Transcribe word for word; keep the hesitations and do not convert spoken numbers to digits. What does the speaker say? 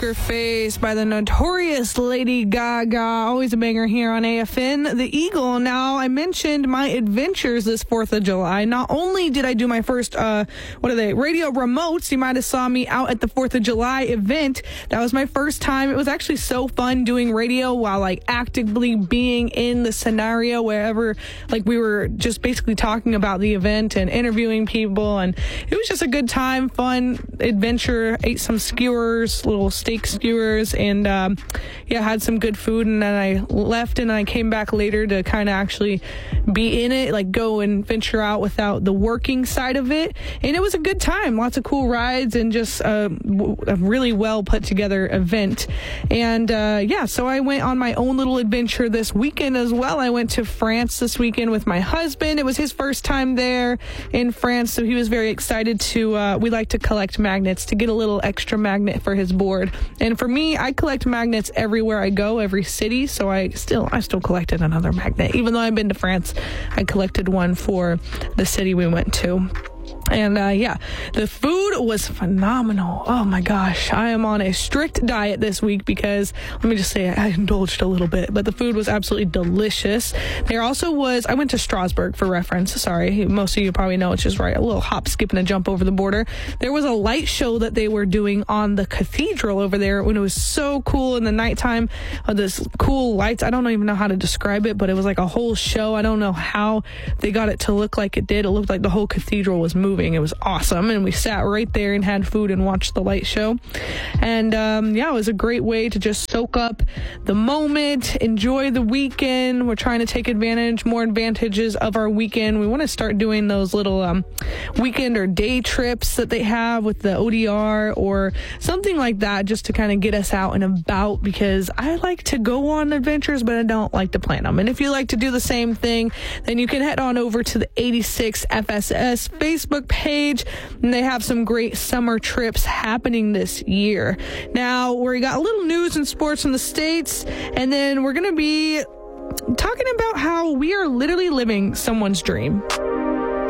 Poker Face by the notorious Lady Gaga. Always a banger here on A F N, The Eagle. Now, I mentioned my adventures this fourth of July. Not only did I do my first, uh, what are they, radio remotes. You might have saw me out at the fourth of July event. That was my first time. It was actually so fun doing radio while, like, actively being in the scenario wherever, like, we were just basically talking about the event and interviewing people. And it was just a good time, fun adventure. Ate some skewers, little steak skewers, and um, yeah, had some good food. And then I left and I came back later to kind of actually be in it, like go and venture out without the working side of it. And it was a good time. Lots of cool rides and just a, a really well put together event. And uh, yeah, so I went on my own little adventure this weekend as well. I went to France this weekend with my husband. It was his first time there in France, so he was very excited to, uh, we like to collect magnets to get a little extra magnet for his board. And for me, I collect magnets everywhere I go, every city. So I still, I still collected another magnet. Even though I've been to France, I collected one for the city we went to. And uh, yeah, the food was phenomenal. Oh my gosh, I am on a strict diet this week because, let me just say, I indulged a little bit, but the food was absolutely delicious. There also was, I went to Strasbourg for reference. Sorry, most of you probably know it's just right, a little hop, skip, and a jump over the border. There was a light show that they were doing on the cathedral over there when it was so cool in the nighttime. Uh, this cool lights, I don't even know how to describe it, but it was like a whole show. I don't know how they got it to look like it did. It looked like the whole cathedral was moving. It was awesome, and we sat right there and had food and watched the light show. And um, yeah, it was a great way to just soak up the moment, enjoy the weekend. We're trying to take advantage, more advantages of our weekend. We want to start doing those little um, weekend or day trips that they have with the O D R or something like that, just to kind of get us out and about, because I like to go on adventures, but I don't like to plan them. And if you like to do the same thing, then you can head on over to the eighty-six F S S Facebook page, and they have some great summer trips happening this year. Now, we got a little news and sports from the States, and then we're going to be talking about how we are literally living someone's dream.